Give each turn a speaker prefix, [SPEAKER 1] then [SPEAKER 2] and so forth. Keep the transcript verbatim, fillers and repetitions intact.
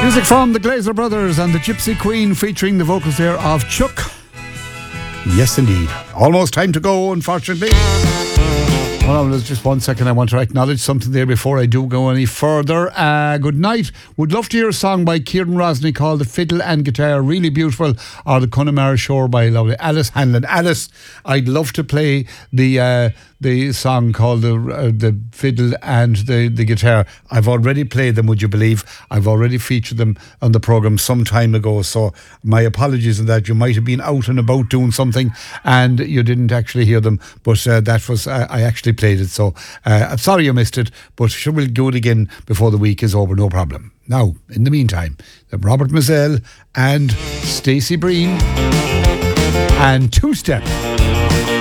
[SPEAKER 1] Music from the Glazer Brothers and the Gypsy Queen, featuring the vocals there of Chuck. Yes, indeed. Almost time to go, unfortunately. Hold on, there's just one second. I want to acknowledge something there before I do go any further. Uh, good night. Would love to hear a song by Kieran Rosny called The Fiddle and Guitar. Really beautiful. Or The Connemara Shore by lovely Alice Hanlon. Alice, I'd love to play the uh, the song called the uh, the Fiddle and the, the Guitar. I've already played them, would you believe? I've already featured them on the programme some time ago. So my apologies on that. You might have been out and about doing something and you didn't actually hear them. But uh, that was, uh, I actually played it. So uh, I'm sorry you missed it, but sure we'll do it again before the week is over, no problem. Now, in the meantime, Robert Mazel and Stacey Breen and Two Step.